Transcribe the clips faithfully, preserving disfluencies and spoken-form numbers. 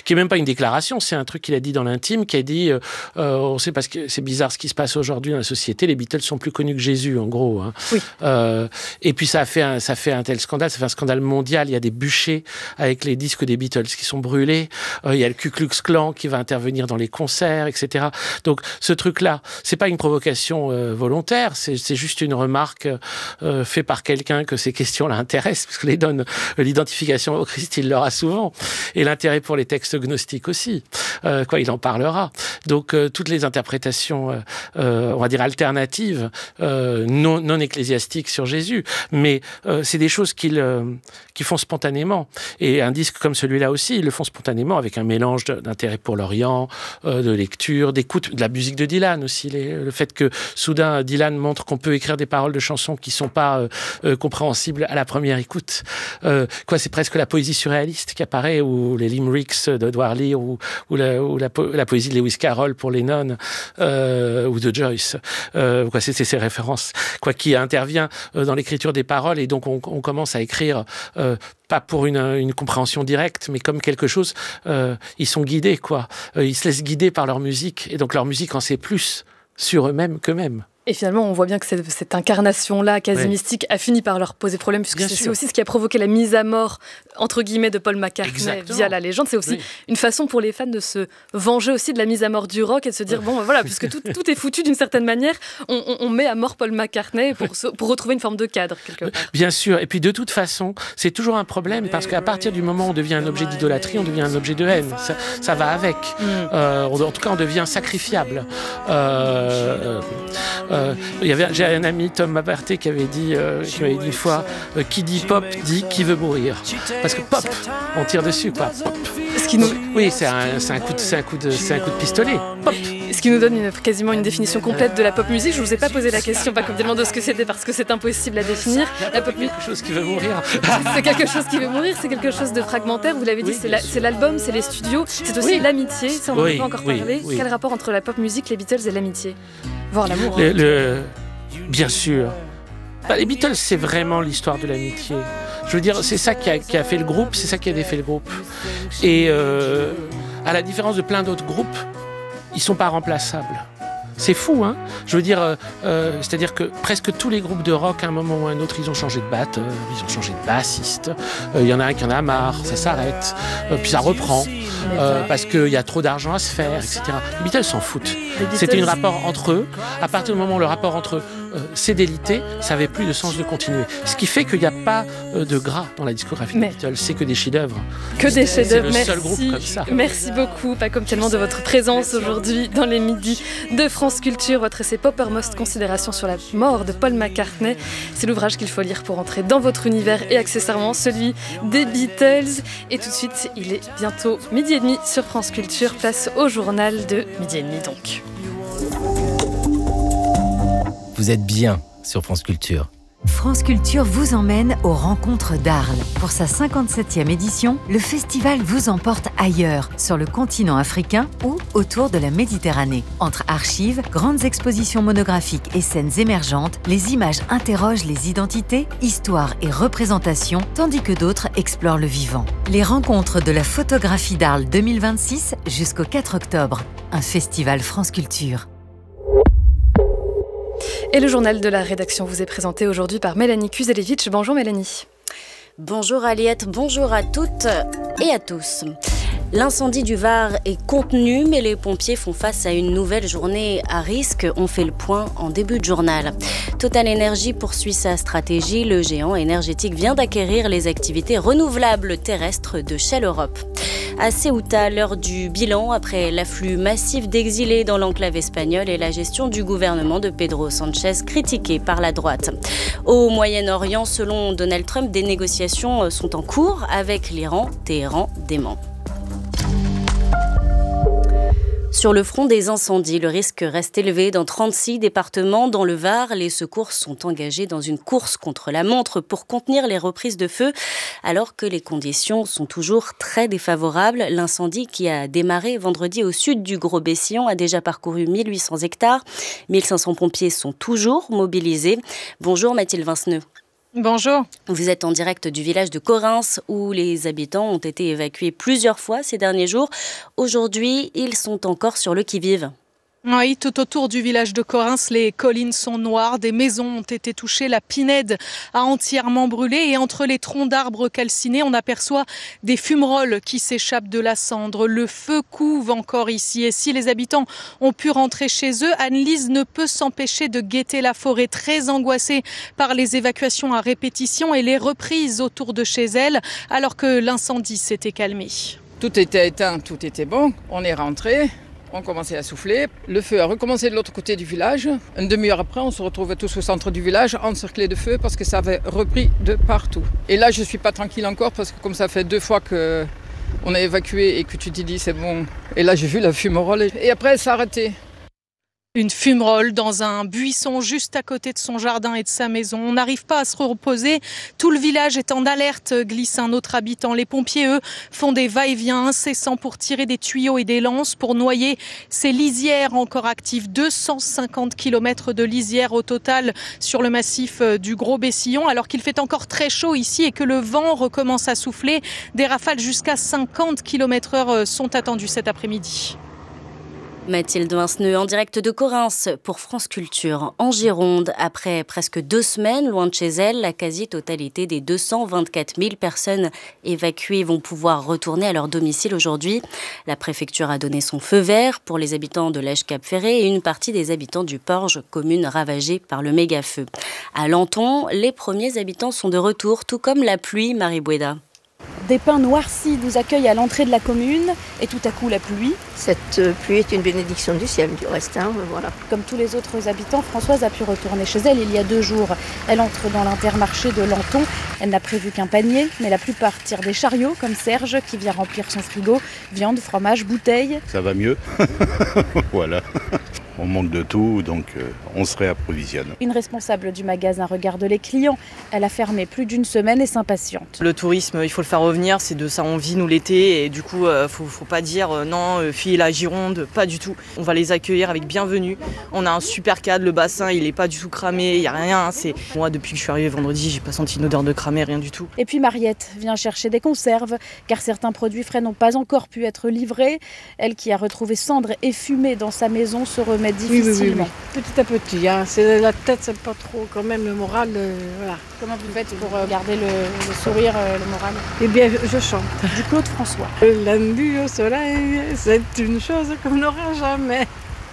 qui est même pas une déclaration, c'est un truc qu'il a dit dans l'intime, qui a dit, euh, euh, on sait parce que c'est bizarre ce qui se passe aujourd'hui dans la société, les Beatles sont plus connus que Jésus, en gros. Hein. Oui. Euh, et puis ça a fait un, ça fait un tel scandale, ça fait un scandale mondial. Il y a des bûchers avec les disques des Beatles qui sont brûlés. Euh, il y a le Ku Klux Klan qui va intervenir dans les concerts, et cetera. Donc ce truc-là, c'est pas une provocation euh, volontaire, c'est, c'est juste une remarque euh, faite par quelqu'un que ces questions-là intéressent, parce que les donne l'identification au Christ, il l'aura souvent, et l'intérêt pour les textes gnostiques aussi. Euh, quoi, il en parlera. Donc euh, toutes les interprétations, euh, euh, on va dire alternatives, euh, non, non ecclésiastiques sur Jésus, mais euh, c'est des choses qu'ils euh, qu'ils font spontanément. Et un disque comme celui-là aussi, ils le font spontanément avec un mélange de, d'intérêt pour l'Orient, euh, de lecture, d'écoute, de la musique de Dylan aussi. Les, le fait que soudain Dylan montre qu'on peut écrire des paroles de chansons qui sont pas euh, euh, compréhensibles à la première écoute. Euh, quoi, c'est presque la poésie surréaliste qui apparaît, ou les limericks d'Edward Lear, ou, ou, la, ou la, po- la poésie de Lewis Carroll pour Lennon, euh, ou de Joyce. Euh, quoi, c'est, c'est ces références, quoi, qui intervient euh, dans l'écriture des paroles, et donc on, on commence à écrire euh, pas pour une, une compréhension directe, mais comme quelque chose, euh, ils sont guidés, quoi. Euh, ils se laissent guider par leur musique, et donc leur musique en sait plus sur eux-mêmes qu'eux-mêmes. Et finalement, on voit bien que cette, cette incarnation-là, quasi ouais. mystique, a fini par leur poser problème, puisque c'est, c'est aussi ce qui a provoqué la mise à mort, entre guillemets, de Paul McCartney. Exactement. Via la légende. C'est aussi oui. une façon pour les fans de se venger aussi de la mise à mort du rock et de se dire, bon, ben voilà, puisque tout, tout est foutu d'une certaine manière, on, on, on met à mort Paul McCartney pour, se, pour retrouver une forme de cadre, quelque part. Bien sûr. Et puis, de toute façon, c'est toujours un problème, parce qu'à partir du moment où on devient un objet d'idolâtrie, on devient un objet de haine. Ça, ça va avec. Mm. Euh, en tout cas, on devient sacrifiable. Euh, euh, il y avait J'ai un ami, Tom Mabarté, qui avait dit, euh, qui m'avait dit une fois, euh, qui dit pop dit qui veut mourir. Parce que pop, on tire dessus, quoi. Pop. Ce qui nous... Oui, c'est un, c'est un coup de, c'est un coup de, c'est un coup de pistolet. Pop. Ce qui nous donne une, quasiment une définition complète de la pop musique. Je vous ai pas posé la question, pas complètement de ce que c'était, parce que c'est impossible à définir. La pop musique, quelque chose qui veut mourir. C'est quelque chose qui veut mourir. C'est quelque chose de fragmentaire. Vous l'avez dit, oui, c'est, la, c'est l'album, c'est les studios, c'est aussi oui. l'amitié. Ça, on n'en oui, a pas encore oui, parlé. Oui. Quel rapport entre la pop musique, les Beatles et l'amitié, voire l'amour. Le, hein. le... Bien sûr. Bah, les Beatles, c'est vraiment l'histoire de l'amitié. Je veux dire, c'est ça qui a, qui a fait le groupe, c'est ça qui a défait le groupe. Et euh, à la différence de plein d'autres groupes, ils ne sont pas remplaçables. C'est fou, hein. Je veux dire, euh, euh, c'est-à-dire que presque tous les groupes de rock, à un moment ou à un autre, ils ont changé de batteur, ils ont changé de bassiste. Il euh, y en a un qui en a marre, ça s'arrête, euh, puis ça reprend, euh, parce qu'il y a trop d'argent à se faire, et cetera. Les Beatles s'en foutent. C'était un rapport entre eux. À partir du moment où le rapport entre eux euh, s'est délité, ça n'avait plus de sens de continuer. Ce qui fait qu'il n'y a pas euh, de gras dans la discographie des Beatles, c'est que des chefs-d'œuvre. Que des chefs-d'œuvre, merci. C'est le seul groupe comme ça. Merci beaucoup, Paco Tellement, de votre présence aujourd'hui dans les midis de France Culture. Votre essai Poppermost, considération sur la mort de Paul McCartney. C'est l'ouvrage qu'il faut lire pour entrer dans votre univers et accessoirement celui des Beatles. Et tout de suite, il est bientôt midi et demi sur France Culture. Place au journal de midi et demi donc. Vous êtes bien sur France Culture. France Culture vous emmène aux rencontres d'Arles. Pour sa cinquante-septième édition, le festival vous emporte ailleurs, sur le continent africain ou autour de la Méditerranée. Entre archives, grandes expositions monographiques et scènes émergentes, les images interrogent les identités, histoires et représentations, tandis que d'autres explorent le vivant. Les rencontres de la photographie d'Arles deux mille vingt-six jusqu'au quatre octobre. Un festival France Culture. Et le journal de la rédaction vous est présenté aujourd'hui par Mélanie Kuzelevitch. Bonjour Mélanie. Bonjour Aliette, bonjour à toutes et à tous. L'incendie du Var est contenu, mais les pompiers font face à une nouvelle journée à risque. On fait le point en début de journal. Total Energy poursuit sa stratégie. Le géant énergétique vient d'acquérir les activités renouvelables terrestres de Shell Europe. À Ceuta, l'heure du bilan après l'afflux massif d'exilés dans l'enclave espagnole et la gestion du gouvernement de Pedro Sánchez critiquée par la droite. Au Moyen-Orient, selon Donald Trump, des négociations sont en cours avec l'Iran. Téhéran dément. Sur le front des incendies, le risque reste élevé dans trente-six départements. Dans le Var, les secours sont engagés dans une course contre la montre pour contenir les reprises de feu, alors que les conditions sont toujours très défavorables. L'incendie qui a démarré vendredi au sud du Gros-Bessillon a déjà parcouru mille huit cents hectares. mille cinq cents pompiers sont toujours mobilisés. Bonjour Mathilde Vinceneux. Bonjour. Vous êtes en direct du village de Correns où les habitants ont été évacués plusieurs fois ces derniers jours. Aujourd'hui, ils sont encore sur le qui-vive. Oui, tout autour du village de Correns, les collines sont noires, des maisons ont été touchées, la pinède a entièrement brûlé et entre les troncs d'arbres calcinés, on aperçoit des fumerolles qui s'échappent de la cendre. Le feu couve encore ici et si les habitants ont pu rentrer chez eux, Anne-Lise ne peut s'empêcher de guetter la forêt, très angoissée par les évacuations à répétition et les reprises autour de chez elle alors que l'incendie s'était calmé. Tout était éteint, tout était bon, on est rentré. On commençait à souffler. Le feu a recommencé de l'autre côté du village. Une demi-heure après, on se retrouvait tous au centre du village, encerclés de feu parce que ça avait repris de partout. Et là, je ne suis pas tranquille encore parce que comme ça fait deux fois qu'on a évacué et que tu te dis c'est bon. Et là, j'ai vu la fumerole et après, ça a arrêté. Une fumerole dans un buisson juste à côté de son jardin et de sa maison. On n'arrive pas à se reposer. Tout le village est en alerte, glisse un autre habitant. Les pompiers, eux, font des va-et-vient incessants pour tirer des tuyaux et des lances pour noyer ces lisières encore actives. deux cent cinquante kilomètres de lisières au total sur le massif du Gros-Bessillon. Alors qu'il fait encore très chaud ici et que le vent recommence à souffler, des rafales jusqu'à cinquante kilomètres heure sont attendues cet après-midi. Mathilde Vinceneux en direct de Correns pour France Culture. En Gironde, après presque deux semaines loin de chez elle, la quasi-totalité des deux cent vingt-quatre mille personnes évacuées vont pouvoir retourner à leur domicile aujourd'hui. La préfecture a donné son feu vert pour les habitants de Lège-Cap-Ferré et une partie des habitants du Porge, commune ravagée par le méga-feu. À Lenton, les premiers habitants sont de retour, tout comme la pluie, Marie Boueda. Des pins noircis nous accueillent à l'entrée de la commune et tout à coup la pluie. Cette pluie est une bénédiction du ciel du reste, hein, voilà. Comme tous les autres habitants, Françoise a pu retourner chez elle il y a deux jours. Elle entre dans l'Intermarché de Lenton. Elle n'a prévu qu'un panier, mais la plupart tirent des chariots comme Serge qui vient remplir son frigo. Viande, fromage, bouteilles. Ça va mieux, voilà. On manque de tout, donc euh, on se réapprovisionne. Une responsable du magasin regarde les clients. Elle a fermé plus d'une semaine et s'impatiente. Le tourisme, il faut le faire revenir, c'est de ça on vit nous l'été et du coup, euh, faut, faut pas dire euh, non, euh, fille la Gironde, pas du tout. On va les accueillir avec bienvenue. On a un super cadre, le bassin, il est pas du tout cramé, il y a rien. C'est moi depuis que je suis arrivée vendredi, j'ai pas senti une odeur de cramé, rien du tout. Et puis Mariette vient chercher des conserves, car certains produits frais n'ont pas encore pu être livrés. Elle qui a retrouvé cendres et fumée dans sa maison se remet difficilement. Oui, oui, oui, oui. Petit à petit, hein. C'est la tête, c'est pas trop quand même le moral. Euh, voilà. Comment vous faites pour euh, garder le, le sourire, euh, le moral? Eh bien, je chante. Du Claude François. Le lundi au soleil, c'est une chose qu'on n'aura jamais.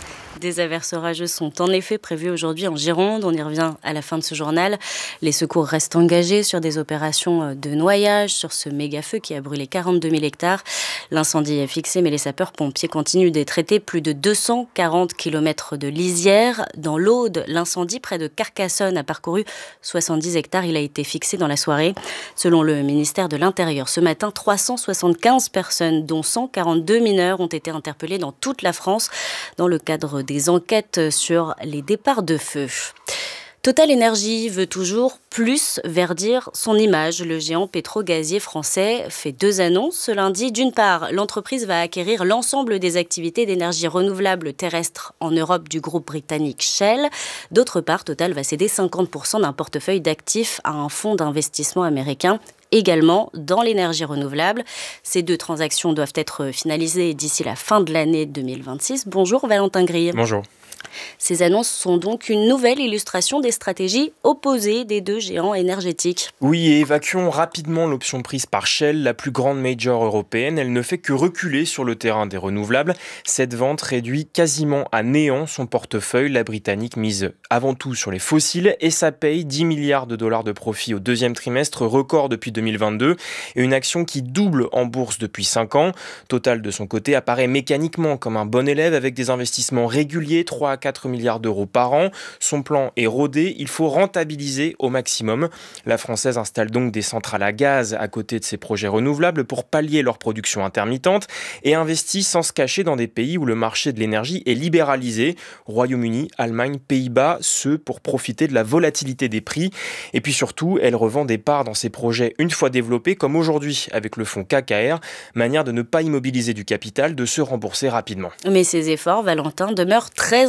Des averses orageuses sont en effet prévues aujourd'hui en Gironde. On y revient à la fin de ce journal. Les secours restent engagés sur des opérations de noyage sur ce méga-feu qui a brûlé quarante-deux mille hectares. L'incendie est fixé, mais les sapeurs-pompiers continuent de traiter plus de deux cent quarante kilomètres de lisière. Dans l'Aude, l'incendie près de Carcassonne a parcouru soixante-dix hectares. Il a été fixé dans la soirée. Selon le ministère de l'Intérieur, ce matin, trois cent soixante-quinze personnes, dont cent quarante-deux mineurs, ont été interpellées dans toute la France dans le cadre des enquêtes sur les départs de feu. Total Energy veut toujours plus verdir son image. Le géant pétro-gazier français fait deux annonces ce lundi. D'une part, l'entreprise va acquérir l'ensemble des activités d'énergie renouvelable terrestre en Europe du groupe britannique Shell. D'autre part, Total va céder cinquante pour cent d'un portefeuille d'actifs à un fonds d'investissement américain, également dans l'énergie renouvelable. Ces deux transactions doivent être finalisées d'ici la fin de l'année deux mille vingt-six. Bonjour Valentin Grille. Bonjour. Ces annonces sont donc une nouvelle illustration des stratégies opposées des deux géants énergétiques. Oui, et évacuons rapidement l'option prise par Shell, la plus grande major européenne. Elle ne fait que reculer sur le terrain des renouvelables. Cette vente réduit quasiment à néant son portefeuille. La Britannique mise avant tout sur les fossiles et ça paye dix milliards de dollars de profit au deuxième trimestre, record depuis deux mille vingt-deux, et une action qui double en bourse depuis cinq ans. Total, de son côté, apparaît mécaniquement comme un bon élève avec des investissements réguliers, trois à quatre milliards d'euros par an. Son plan est rodé, il faut rentabiliser au maximum. La Française installe donc des centrales à gaz à côté de ses projets renouvelables pour pallier leur production intermittente et investit sans se cacher dans des pays où le marché de l'énergie est libéralisé. Royaume-Uni, Allemagne, Pays-Bas, ce pour profiter de la volatilité des prix. Et puis surtout, elle revend des parts dans ses projets une fois développés, comme aujourd'hui avec le fonds K K R, manière de ne pas immobiliser du capital, de se rembourser rapidement. Mais ces efforts, Valentin, demeurent très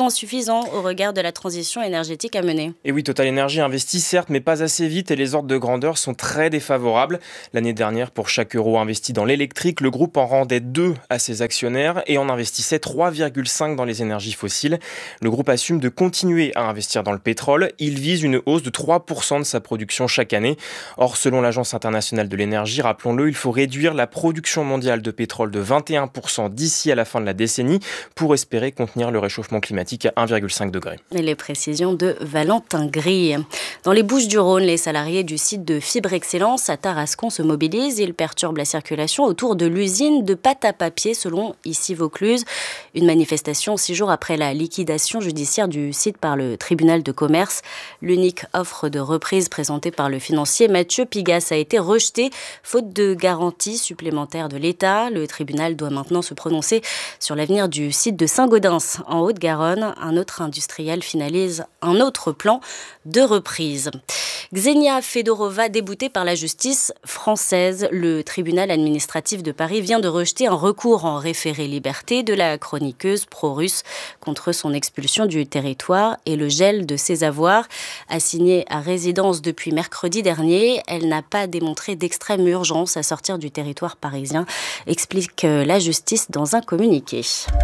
insuffisant au regard de la transition énergétique à mener. Et oui, Total Energy investit certes, mais pas assez vite et les ordres de grandeur sont très défavorables. L'année dernière, pour chaque euro investi dans l'électrique, le groupe en rendait deux à ses actionnaires et en investissait trois virgule cinq dans les énergies fossiles. Le groupe assume de continuer à investir dans le pétrole. Il vise une hausse de trois pour cent de sa production chaque année. Or, selon l'Agence internationale de l'énergie, rappelons-le, il faut réduire la production mondiale de pétrole de vingt et un pour cent d'ici à la fin de la décennie pour espérer contenir le réchauffement climatique à un virgule cinq degré. Et les précisions de Valentin Gris. Dans les Bouches-du-Rhône, les salariés du site de Fibre Excellence à Tarascon se mobilisent. Ils perturbent la circulation autour de l'usine de pâte à papier selon Ici Vaucluse. Une manifestation six jours après la liquidation judiciaire du site par le tribunal de commerce. L'unique offre de reprise présentée par le financier Mathieu Pigasse a été rejetée, faute de garantie supplémentaire de l'État. Le tribunal doit maintenant se prononcer sur l'avenir du site de Saint-Gaudens en Haute-Garonne. Un autre industriel finalise un autre plan de reprise. Xenia Fedorova, déboutée par la justice française, le tribunal administratif de Paris vient de rejeter un recours en référé liberté de la chroniqueuse pro-russe contre son expulsion du territoire et le gel de ses avoirs. Assignée à résidence depuis mercredi dernier, elle n'a pas démontré d'extrême urgence à sortir du territoire parisien, explique la justice dans un communiqué.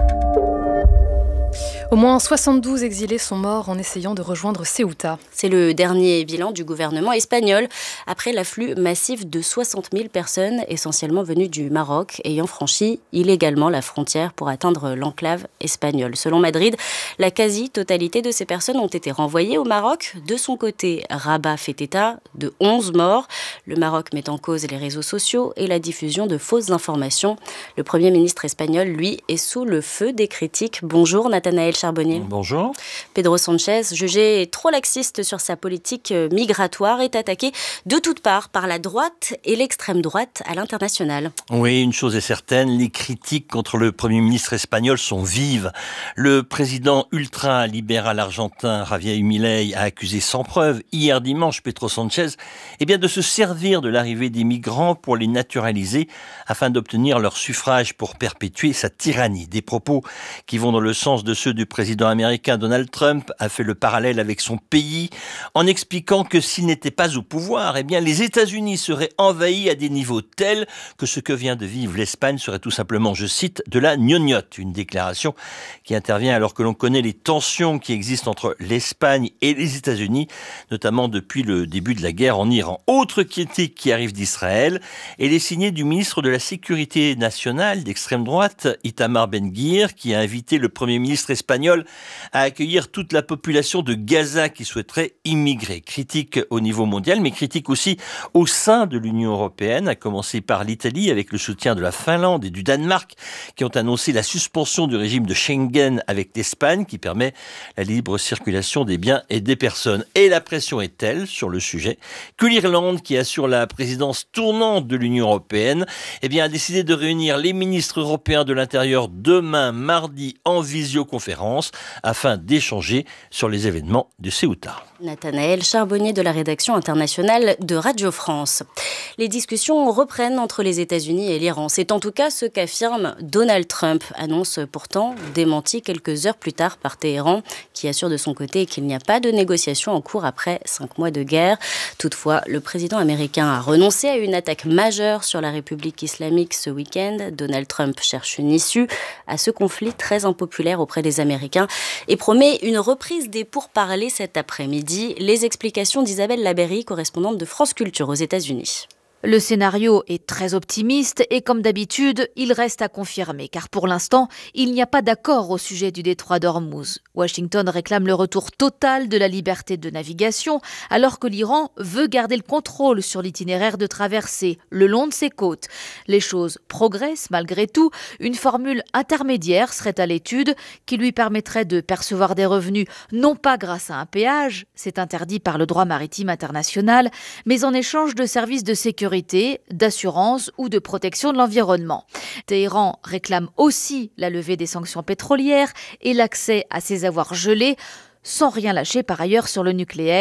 Au moins soixante-douze exilés sont morts en essayant de rejoindre Ceuta. C'est le dernier bilan du gouvernement espagnol après l'afflux massif de soixante mille personnes, essentiellement venues du Maroc, ayant franchi illégalement la frontière pour atteindre l'enclave espagnole. Selon Madrid, la quasi-totalité de ces personnes ont été renvoyées au Maroc. De son côté, Rabat fait état de onze morts. Le Maroc met en cause les réseaux sociaux et la diffusion de fausses informations. Le Premier ministre espagnol, lui, est sous le feu des critiques. Bonjour Nathanaël Charbonnier. Bonjour. Pedro Sanchez, jugé trop laxiste sur sa politique migratoire, est attaqué de toutes parts par la droite et l'extrême droite à l'international. Oui, une chose est certaine, les critiques contre le Premier ministre espagnol sont vives. Le président ultra-libéral argentin Javier Milei a accusé sans preuve hier dimanche Pedro Sanchez eh bien, de se servir de l'arrivée des migrants pour les naturaliser afin d'obtenir leur suffrage pour perpétuer sa tyrannie. Des propos qui vont dans le sens de ceux du président américain Donald Trump a fait le parallèle avec son pays en expliquant que s'il n'était pas au pouvoir, eh bien les États-Unis seraient envahis à des niveaux tels que ce que vient de vivre l'Espagne serait tout simplement, je cite, de la gnognotte. Une déclaration qui intervient alors que l'on connaît les tensions qui existent entre l'Espagne et les États-Unis, notamment depuis le début de la guerre en Iran. Autre critique qui arrive d'Israël, elle est signée du ministre de la Sécurité nationale d'extrême droite, Itamar Ben-Gvir, qui a invité le Premier ministre espagnol à accueillir toute la population de Gaza qui souhaiterait immigrer. Critique au niveau mondial, mais critique aussi au sein de l'Union européenne, à commencer par l'Italie avec le soutien de la Finlande et du Danemark qui ont annoncé la suspension du régime de Schengen avec l'Espagne qui permet la libre circulation des biens et des personnes. Et la pression est telle sur le sujet que l'Irlande, qui assure la présidence tournante de l'Union européenne, eh bien, a décidé de réunir les ministres européens de l'Intérieur demain mardi en visioconférence afin d'échanger sur les événements de Ceuta. Nathanaël Charbonnier de la rédaction internationale de Radio France. Les discussions reprennent entre les États-Unis et l'Iran. C'est en tout cas ce qu'affirme Donald Trump, annonce pourtant démenti quelques heures plus tard par Téhéran, qui assure de son côté qu'il n'y a pas de négociations en cours après cinq mois de guerre. Toutefois, le président américain a renoncé à une attaque majeure sur la République islamique ce week-end. Donald Trump cherche une issue à ce conflit très impopulaire auprès des Américains et promet une reprise des pourparlers cet après-midi. Les explications d'Isabelle Labéry, correspondante de France Culture aux États-Unis. Le scénario est très optimiste et comme d'habitude, il reste à confirmer car pour l'instant, il n'y a pas d'accord au sujet du détroit d'Ormuz. Washington réclame le retour total de la liberté de navigation alors que l'Iran veut garder le contrôle sur l'itinéraire de traversée le long de ses côtes. Les choses progressent malgré tout. Une formule intermédiaire serait à l'étude qui lui permettrait de percevoir des revenus non pas grâce à un péage, c'est interdit par le droit maritime international, mais en échange de services de sécurité, d'assurance ou de protection de l'environnement. Téhéran réclame aussi la levée des sanctions pétrolières et l'accès à ses avoirs gelés, sans rien lâcher par ailleurs sur le nucléaire.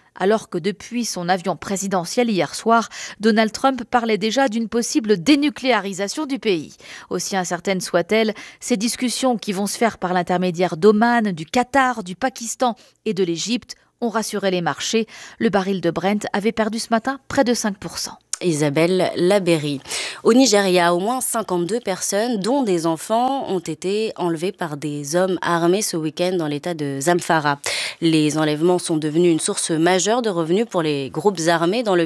alors que depuis son avion présidentiel hier soir, Donald Trump parlait déjà d'une possible dénucléarisation du pays. Aussi incertaines soient-elles, ces discussions qui vont se faire par l'intermédiaire d'Oman, du Qatar, du Pakistan et de l'Égypte ont rassuré les marchés. Le baril de Brent avait perdu ce matin près de cinq pour cent. Isabelle Labéry. Au Nigeria, au moins cinquante-deux personnes, dont des enfants, ont été enlevées par des hommes armés ce week-end dans l'état de Zamfara. Les enlèvements sont devenus une source majeure de revenus pour les groupes armés dans le